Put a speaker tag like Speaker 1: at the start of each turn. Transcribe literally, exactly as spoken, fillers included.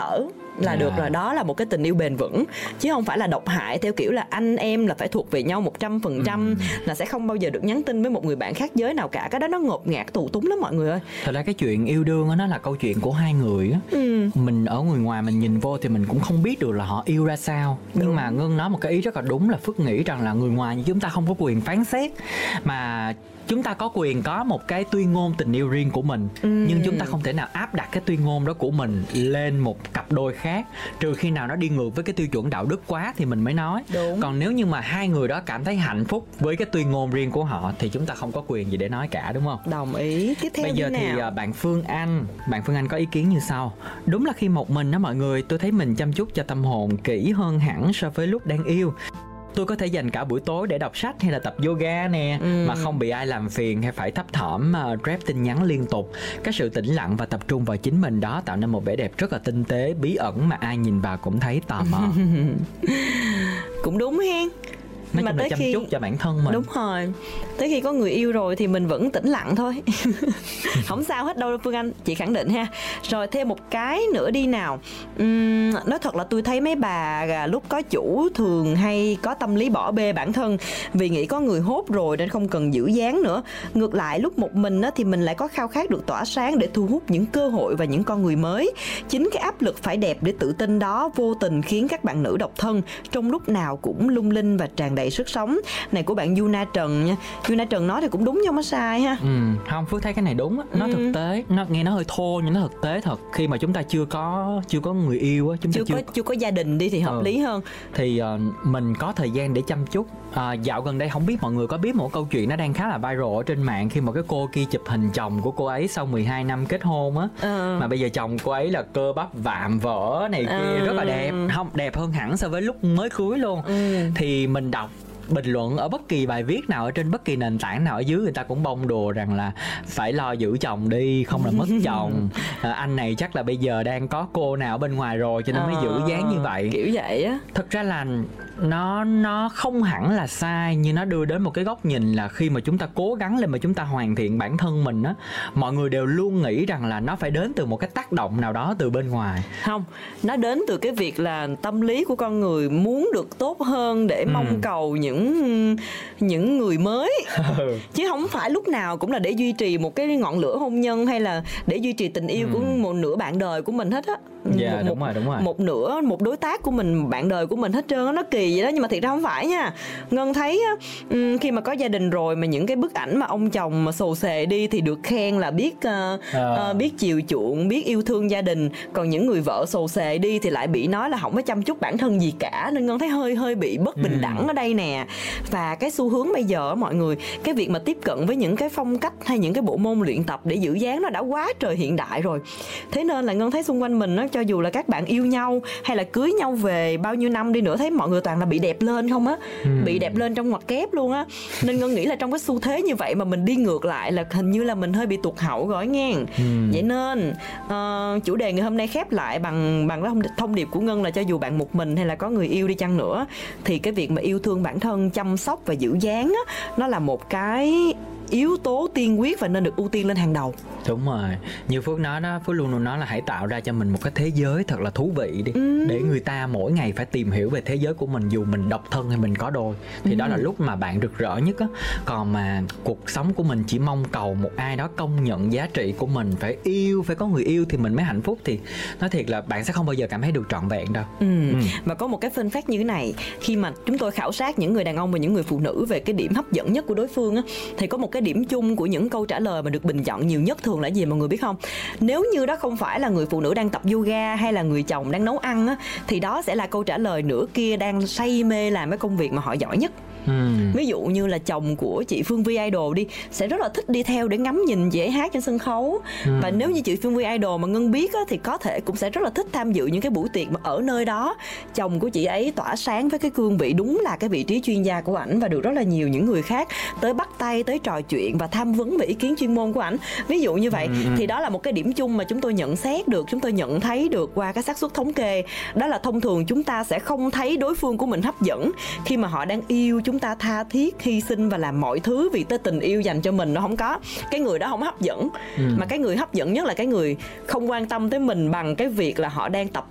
Speaker 1: thở là yeah. được rồi. Đó là một cái tình yêu bền vững, chứ không phải là độc hại theo kiểu là anh em là phải thuộc về nhau một trăm phần trăm, là sẽ không bao giờ được nhắn tin với một người bạn khác giới nào cả. Cái đó nó ngột ngạt tù túng lắm mọi người ơi.
Speaker 2: Thật ra cái chuyện yêu đương đó, nó là câu chuyện của hai người á. ừ. Mình ở người ngoài mình nhìn vô thì mình cũng không biết được là họ yêu ra sao. Nhưng đúng. Mà Ngân nói một cái ý rất là đúng, là Phước nghĩ rằng là người ngoài như chúng ta không có quyền phán xét, mà chúng ta có quyền có một cái tuyên ngôn tình yêu riêng của mình. ừ. Nhưng chúng ta không thể nào áp đặt cái tuyên ngôn đó của mình lên một cặp đôi khác, trừ khi nào nó đi ngược với cái tiêu chuẩn đạo đức quá thì mình mới nói.
Speaker 1: Đúng.
Speaker 2: Còn nếu như mà hai người đó cảm thấy hạnh phúc với cái tuyên ngôn riêng của họ thì chúng ta không có quyền gì để nói cả, đúng không?
Speaker 1: Đồng ý. Tiếp theo
Speaker 2: bây giờ
Speaker 1: thì
Speaker 2: nào? bạn Phương Anh bạn Phương Anh có ý kiến như sau: đúng là khi một mình đó mọi người, tôi thấy mình chăm chút cho tâm hồn kỹ hơn hẳn so với lúc đang yêu. Tôi có thể dành cả buổi tối để đọc sách hay là tập yoga nè, ừ. mà không bị ai làm phiền hay phải thấp thỏm uh, rep tin nhắn liên tục. Cái sự tĩnh lặng và tập trung vào chính mình đó tạo nên một vẻ đẹp rất là tinh tế, bí ẩn mà ai nhìn vào cũng thấy tò mò.
Speaker 1: Cũng đúng hen.
Speaker 2: Nói chung là chăm khi... chút cho bản thân mình.
Speaker 1: Đúng rồi. Tới khi có người yêu rồi thì mình vẫn tĩnh lặng thôi. Không sao hết đâu Phương Anh, chị khẳng định ha. Rồi thêm một cái nữa đi nào. uhm, Nói thật là tôi thấy mấy bà lúc có chủ thường hay có tâm lý bỏ bê bản thân vì nghĩ có người hốt rồi nên không cần giữ dáng nữa. Ngược lại lúc một mình á, thì mình lại có khao khát được tỏa sáng để thu hút những cơ hội và những con người mới. Chính cái áp lực phải đẹp để tự tin đó vô tình khiến các bạn nữ độc thân trong lúc nào cũng lung linh và tràn đầy sức sống. Này của bạn Yuna Trần nha. Yuna Trần nói thì cũng đúng chứ không có sai ha.
Speaker 2: Ừ, không, Phước thấy cái này đúng á, nó ừ. thực tế, nó nghe nó hơi thô nhưng nó thực tế thật. Khi mà chúng ta chưa có chưa có người yêu á, chúng
Speaker 1: chưa
Speaker 2: ta chưa
Speaker 1: có chưa có gia đình đi thì hợp ừ. lý hơn.
Speaker 2: Thì uh, mình có thời gian để chăm chút. Uh, dạo gần đây không biết mọi người có biết một câu chuyện nó đang khá là viral ở trên mạng, khi một cái cô kia chụp hình chồng của cô ấy sau mười hai năm kết hôn á. Ừ. Mà bây giờ chồng cô ấy là cơ bắp vạm vỡ này kia, ừ. rất là đẹp, không đẹp hơn hẳn so với lúc mới cưới luôn. Ừ. Thì mình đọc bình luận ở bất kỳ bài viết nào ở trên bất kỳ nền tảng nào ở dưới, người ta cũng bông đùa rằng là phải lo giữ chồng đi, không là mất chồng. À, anh này chắc là bây giờ đang có cô nào bên ngoài rồi cho nên mới giữ dáng như vậy,
Speaker 1: kiểu vậy á.
Speaker 2: Thật ra là nó nó không hẳn là sai, nhưng nó đưa đến một cái góc nhìn là khi mà chúng ta cố gắng lên mà chúng ta hoàn thiện bản thân mình á, mọi người đều luôn nghĩ rằng là nó phải đến từ một cái tác động nào đó từ bên ngoài.
Speaker 1: Không, nó đến từ cái việc là tâm lý của con người muốn được tốt hơn để mong ừ. cầu những những người mới. Chứ không phải lúc nào cũng là để duy trì một cái ngọn lửa hôn nhân hay là để duy trì tình yêu ừ. của một nửa bạn đời của mình hết á.
Speaker 2: Dạ yeah, đúng rồi đúng rồi.
Speaker 1: Một nửa một đối tác của mình, bạn đời của mình hết trơn á, nó kỳ vậy đó, nhưng mà thiệt ra không phải nha. Ngân thấy á, khi mà có gia đình rồi mà những cái bức ảnh mà ông chồng mà xồ xề đi thì được khen là biết uh, à. uh, biết chiều chuộng, biết yêu thương gia đình, còn những người vợ xồ xề đi thì lại bị nói là không có chăm chút bản thân gì cả, nên Ngân thấy hơi hơi bị bất bình đẳng ừ. ở đây nè. Và cái xu hướng bây giờ mọi người, cái việc mà tiếp cận với những cái phong cách hay những cái bộ môn luyện tập để giữ dáng nó đã quá trời hiện đại rồi. Thế nên là Ngân thấy xung quanh mình nó, cho dù là các bạn yêu nhau hay là cưới nhau về bao nhiêu năm đi nữa, thấy mọi người toàn là bị đẹp lên không á, ừ. bị đẹp lên trong ngoặc kép luôn á. Nên Ngân nghĩ là trong cái xu thế như vậy mà mình đi ngược lại là hình như là mình hơi bị tụt hậu rồi nghe. ừ. Vậy nên uh, chủ đề ngày hôm nay khép lại bằng bằng cái thông điệp của Ngân là cho dù bạn một mình hay là có người yêu đi chăng nữa, thì cái việc mà yêu thương bản thân, chăm sóc và giữ dáng á, nó là một cái yếu tố tiên quyết và nên được ưu tiên lên hàng đầu.
Speaker 2: Đúng rồi, như Phước nói đó, Phước luôn luôn nói là hãy tạo ra cho mình một cái thế giới thật là thú vị đi, ừ. để người ta mỗi ngày phải tìm hiểu về thế giới của mình, dù mình độc thân hay mình có đôi. Thì ừ. đó là lúc mà bạn rực rỡ nhất á. Còn mà cuộc sống của mình chỉ mong cầu một ai đó công nhận giá trị của mình, phải yêu, phải có người yêu thì mình mới hạnh phúc, thì nói thiệt là bạn sẽ không bao giờ cảm thấy được trọn vẹn đâu.
Speaker 1: ừ. Ừ. Và có một cái fun fact như thế này, khi mà chúng tôi khảo sát những người đàn ông và những người phụ nữ về cái điểm hấp dẫn nhất của đối phương á, thì có một cái điểm chung của những câu trả lời mà được bình chọn nhiều nhất thường là gì mọi người biết không? Nếu như đó không phải là người phụ nữ đang tập yoga hay là người chồng đang nấu ăn á, thì đó sẽ là câu trả lời nửa kia đang say mê làm cái công việc mà họ giỏi nhất. Ừ. Ví dụ như là chồng của chị Phương Vi Idol đi, sẽ rất là thích đi theo để ngắm nhìn chị ấy hát trên sân khấu. ừ. Và nếu như chị Phương Vi Idol mà Ngân biết á, thì có thể cũng sẽ rất là thích tham dự những cái buổi tiệc mà ở nơi đó chồng của chị ấy tỏa sáng với cái cương vị đúng là cái vị trí chuyên gia của ảnh, và được rất là nhiều những người khác tới bắt tay, tới trò chuyện và tham vấn về ý kiến chuyên môn của ảnh. Ví dụ như vậy. ừ. Thì đó là một cái điểm chung mà chúng tôi nhận xét được, chúng tôi nhận thấy được qua cái xác suất thống kê. Đó là thông thường chúng ta sẽ không thấy đối phương của mình hấp dẫn khi mà họ đang yêu chúng ta tha thiết, hy sinh và làm mọi thứ vì tới tình yêu dành cho mình. Nó không có, cái người đó không hấp dẫn. ừ. Mà cái người hấp dẫn nhất là cái người không quan tâm tới mình bằng cái việc là họ đang tập